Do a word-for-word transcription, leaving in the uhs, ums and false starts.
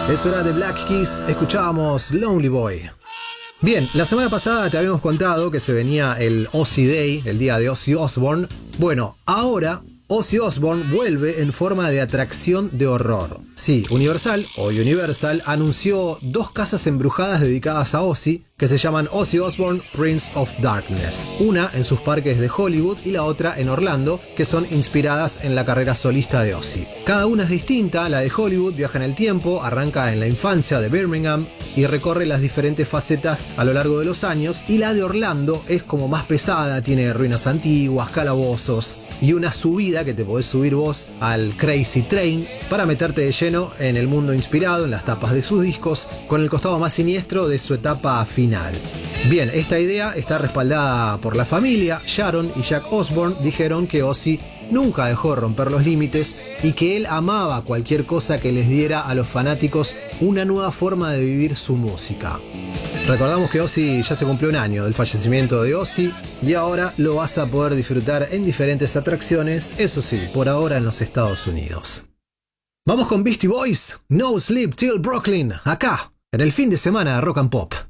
Es hora de Black Keys, escuchábamos Lonely Boy. Bien, la semana pasada te habíamos contado que se venía el Ozzy Day, el día de Ozzy Osbourne. Bueno, ahora Ozzy Osbourne vuelve en forma de atracción de horror. Sí, Universal, o Universal, anunció dos casas embrujadas dedicadas a Ozzy, que se llaman Ozzy Osbourne Prince of Darkness. Una en sus parques de Hollywood y la otra en Orlando, que son inspiradas en la carrera solista de Ozzy. Cada una es distinta. La de Hollywood viaja en el tiempo, arranca en la infancia de Birmingham y recorre las diferentes facetas a lo largo de los años. Y la de Orlando es como más pesada, tiene ruinas antiguas, calabozos y una subida que te podés subir vos al Crazy Train para meterte de lleno en el mundo inspirado en las tapas de sus discos, con el costado más siniestro de su etapa final. Bien, esta idea está respaldada por la familia. Sharon y Jack Osbourne dijeron que Ozzy nunca dejó romper los límites y que él amaba cualquier cosa que les diera a los fanáticos una nueva forma de vivir su música. Recordamos que Ozzy ya se cumplió un año del fallecimiento de Ozzy y ahora lo vas a poder disfrutar en diferentes atracciones, eso sí, por ahora en los Estados Unidos. Vamos con Beastie Boys, No Sleep Till Brooklyn, acá, en el fin de semana de Rock and Pop.